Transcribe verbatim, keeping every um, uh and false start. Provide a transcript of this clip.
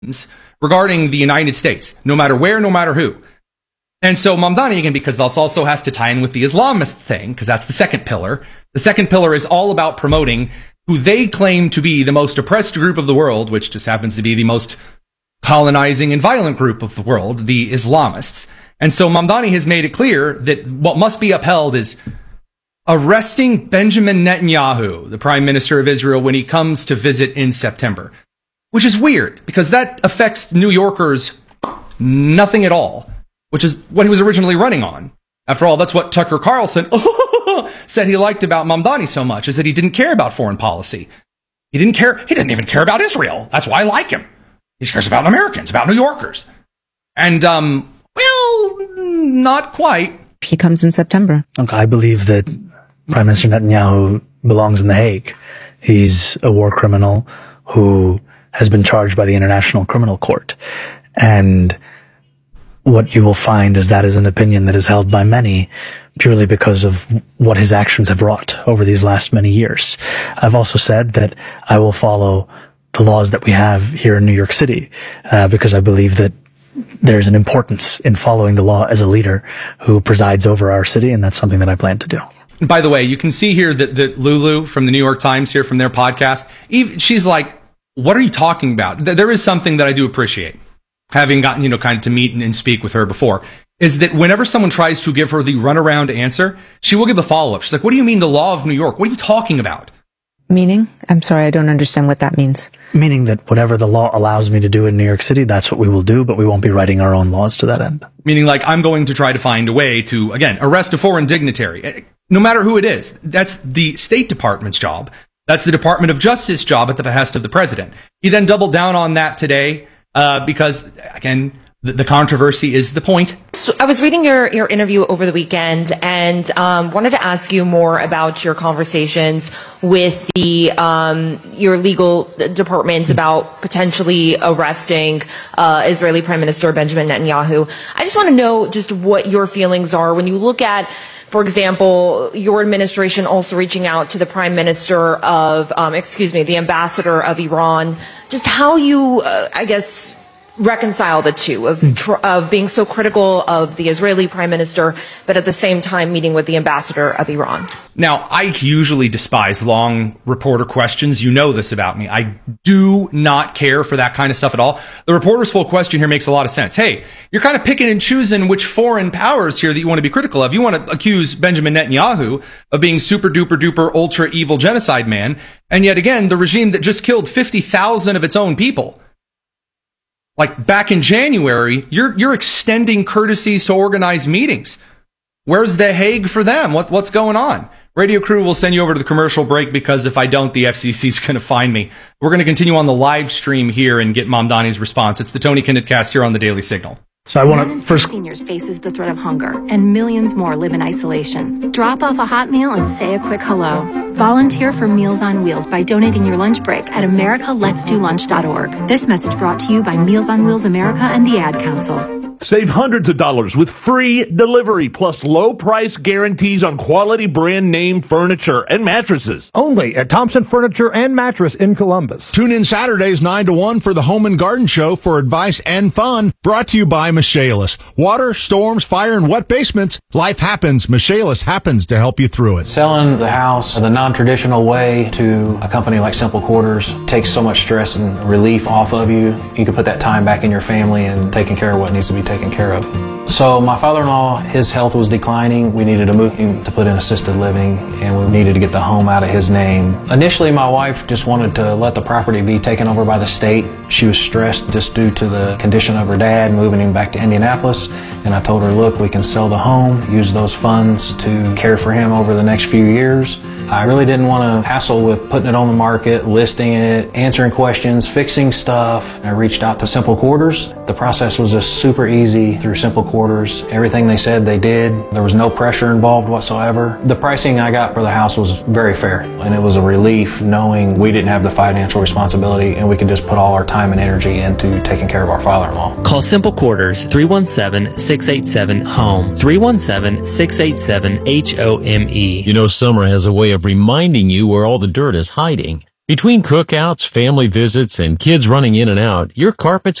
regarding the United States, no matter where, no matter who. And so Mamdani, again, because this also has to tie in with the Islamist thing, because that's the second pillar. The second pillar is all about promoting who they claim to be the most oppressed group of the world, which just happens to be the most colonizing and violent group of the world, the Islamists. And so Mamdani has made it clear that what must be upheld is arresting Benjamin Netanyahu, the Prime Minister of Israel, when he comes to visit in September. Which is weird, because that affects New Yorkers nothing at all, which is what he was originally running on. After all, that's what Tucker Carlson said he liked about Mamdani so much, is that he didn't care about foreign policy. He didn't care. He didn't even care about Israel. That's why I like him. He cares about Americans, about New Yorkers. And, um, well, not quite. He comes in September. Look, I believe that Prime Minister Netanyahu belongs in The Hague. He's a war criminal who has been charged by the International Criminal Court. And what you will find is that is an opinion that is held by many purely because of what his actions have wrought over these last many years. I've also said that I will follow the laws that we have here in New York City, uh, because I believe that there's an importance in following the law as a leader who presides over our city, and that's something that I plan to do. By the way, you can see here that, that Lulu from the New York Times here from their podcast, even, she's like, what are you talking about? There is something that I do appreciate, having gotten, you know, kind of to meet and, and speak with her before, is that whenever someone tries to give her the runaround answer, she will give the follow-up. She's like, what do you mean the law of New York? What are you talking about? Meaning? I'm sorry, I don't understand what that means. Meaning that whatever the law allows me to do in New York City, that's what we will do, but we won't be writing our own laws to that end. Meaning, like, I'm going to try to find a way to, again, arrest a foreign dignitary, no matter who it is. That's the State Department's job. That's the Department of Justice job at the behest of the president. He then doubled down on that today uh, because, again, the, the controversy is the point. So I was reading your, your interview over the weekend and um, wanted to ask you more about your conversations with the um, your legal department about potentially arresting uh, Israeli Prime Minister Benjamin Netanyahu. I just want to know just what your feelings are when you look at, for example, your administration also reaching out to the Prime Minister of, um, excuse me, the Ambassador of Iran, just how you, uh, I guess, reconcile the two of, tr- of being so critical of the Israeli Prime Minister, but at the same time meeting with the Ambassador of Iran. Now, I usually despise long reporter questions. You know this about me. I do not care for that kind of stuff at all. The reporter's full question here makes a lot of sense. Hey, you're kind of picking and choosing which foreign powers here that you want to be critical of. You want to accuse Benjamin Netanyahu of being super duper duper ultra evil genocide man. And yet again, the regime that just killed fifty thousand of its own people. Like back in January, you're you're extending courtesies to organize meetings. Where's The Hague for them? What what's going on? Radio crew will send you over to the commercial break because if I don't, the F C C is going to find me. We're going to continue on the live stream here and get Mamdani's response. It's the Tony Kinnett Cast here on the Daily Signal. So I want to first. Seniors faces the threat of hunger, and millions more live in isolation. Drop off a hot meal and say a quick hello. Volunteer for Meals on Wheels by donating your lunch break at america lets do lunch dot org. This message brought to you by Meals on Wheels America and the Ad Council. Save hundreds of dollars with free delivery plus low price guarantees on quality brand name furniture and mattresses. Only at Thompson Furniture and Mattress in Columbus. Tune in Saturdays nine to one for the Home and Garden Show for advice and fun. Brought to you by Michaelis. Water, storms, fire, and wet basements. Life happens. Michaelis happens to help you through it. Selling the house the non-traditional way to a company like Simple Quarters takes so much stress and relief off of you. You can put that time back in your family and taking care of what needs to be taken taken care of. So my father-in-law, his health was declining. We needed to move him to put in assisted living, and we needed to get the home out of his name. Initially, my wife just wanted to let the property be taken over by the state. She was stressed just due to the condition of her dad, moving him back to Indianapolis. And I told her, look, we can sell the home, use those funds to care for him over the next few years. I really didn't want to hassle with putting it on the market, listing it, answering questions, fixing stuff. I reached out to Simple Quarters. The process was just super easy through Simple Quarters. Everything they said they did. There was no pressure involved whatsoever. The pricing I got for the house was very fair, and it was a relief knowing we didn't have the financial responsibility and we could just put all our time and energy into taking care of our father-in-law. Call Simple Quarters, three one seven, six eight seven, HOME, three one seven, six eight seven, H O M E. You know, summer has a way of reminding you where all the dirt is hiding. Between cookouts, family visits, and kids running in and out, your carpet's